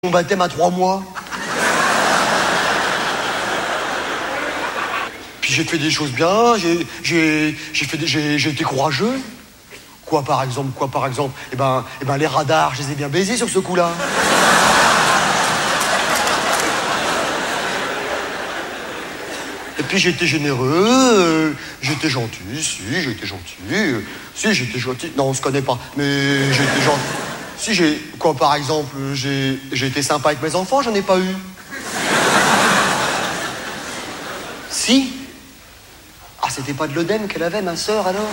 mon baptême à 3 mois. Puis j'ai fait des choses bien, j'ai été courageux. Quoi par exemple? Eh ben les radars, je les ai bien baisés sur ce coup-là. Et puis j'étais généreux, j'étais gentil, j'étais gentil. Non, on se connaît pas, mais j'étais gentil. Par exemple, j'ai été sympa avec mes enfants, j'en ai pas eu. Si. Ah, c'était pas de l'œdème qu'elle avait, ma sœur, alors?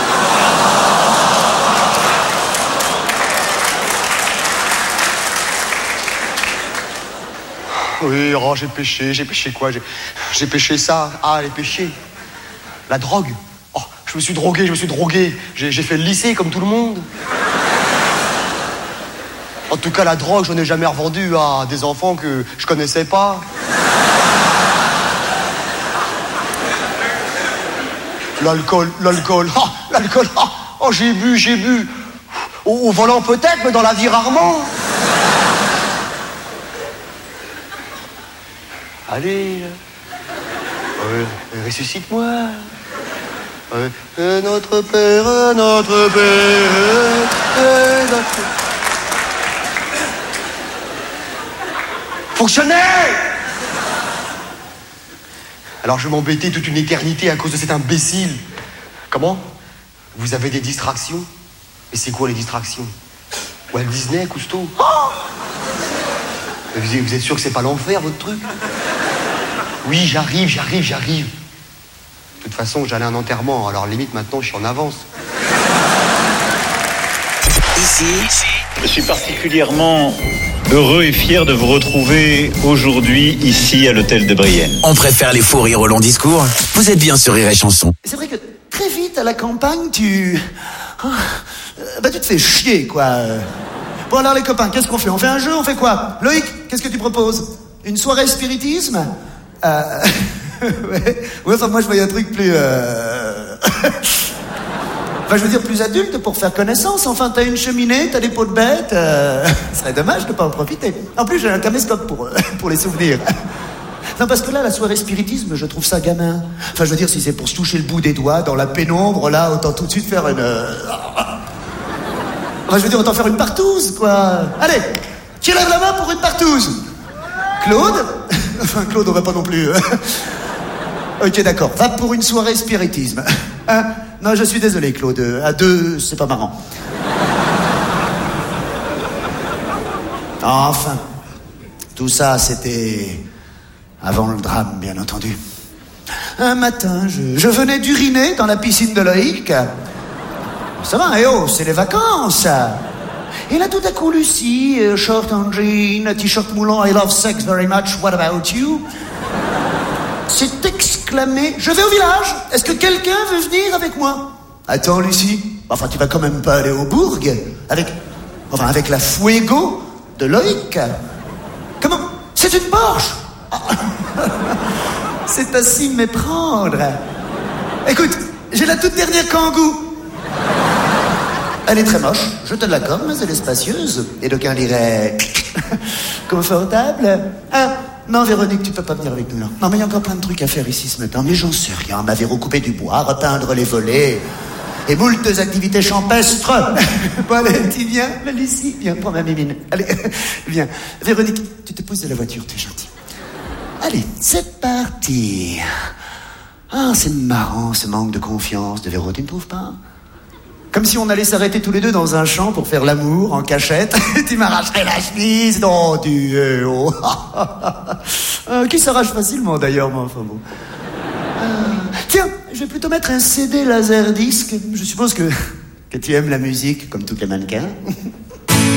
Oui, oh, j'ai péché quoi? J'ai péché ça. Ah, les péchés. La drogue. Oh, je me suis drogué. J'ai fait le lycée comme tout le monde. En tout cas, la drogue, j'en ai jamais revendu à des enfants que je connaissais pas. L'alcool. Oh, j'ai bu. Au volant peut-être, mais dans la vie rarement. Allez, ressuscite-moi. Notre Père. Fonctionnez! Alors je vais m'embêter toute une éternité à cause de cet imbécile. Comment? Vous avez des distractions? Mais c'est quoi les distractions? Walt Disney, Cousteau? Oh, vous êtes sûr que c'est pas l'enfer, votre truc? Oui, j'arrive. De toute façon, j'allais à un enterrement, alors limite maintenant je suis en avance. Ici, je suis particulièrement heureux et fier de vous retrouver aujourd'hui ici à l'hôtel de Brienne. On préfère les fous rires au long discours. Vous êtes bien sur Rire et Chanson. C'est vrai que très vite à la campagne, tu te fais chier, quoi. Bon alors les copains, qu'est-ce qu'on fait? On fait un jeu, on fait quoi? Loïc, qu'est-ce que tu proposes? Une soirée spiritisme? Ouais, enfin moi je voyais un truc plus... Enfin, je veux dire, plus adulte pour faire connaissance. Enfin, t'as une cheminée, t'as des pots de bêtes. Ce serait dommage de pas en profiter. En plus, j'ai un caméscope pour les souvenirs. Non, parce que là, la soirée spiritisme, je trouve ça gamin. Enfin, je veux dire, si c'est pour se toucher le bout des doigts dans la pénombre, là, autant tout de suite faire une... Enfin, je veux dire, autant faire une partouze, quoi. Allez, qui lève la main pour une partouze? Claude? Enfin, Claude, on va pas non plus... Ok, d'accord. Va pour une soirée spiritisme. Hein? Non, je suis désolé, Claude. À deux, c'est pas marrant. Enfin, tout ça, c'était avant le drame, bien entendu. Un matin, je venais d'uriner dans la piscine de Loïc. Ça va, c'est les vacances. Et là, tout à coup, Lucie, short en jean, t-shirt moulant, I love sex very much, what about you? s'est exclamé: je vais au village, est-ce que quelqu'un veut venir avec moi? Attends, Lucie, enfin tu vas quand même pas aller au bourg avec la Fuego de Loïc. Comment? C'est une Porsche. C'est à s'y méprendre. Écoute, j'ai la toute dernière Kangoo. Elle est très moche, je te l'accorde, mais elle est spacieuse. Et d'aucuns diraient confortable. Ah, non, Véronique, tu peux pas venir avec nous, là. Non, mais il y a encore plein de trucs à faire ici ce matin. Mais j'en sais rien. M'avait recoupé du bois, repeindre les volets. Et moultes activités champestres. Bon, allez, tu viens, Lucie, viens, prends ma mimine. Allez, viens. Véronique, tu te pousses de la voiture, t'es gentille. Allez, c'est parti. Ah, c'est marrant, ce manque de confiance de Véro, tu ne trouves pas? Comme si on allait s'arrêter tous les deux dans un champ pour faire l'amour en cachette. Tu m'arracherais la chemise, non, du héros. Qui s'arrache facilement d'ailleurs, moi, enfin bon. Tiens, je vais plutôt mettre un CD laserdisc. Je suppose que tu aimes la musique, comme tous les mannequins.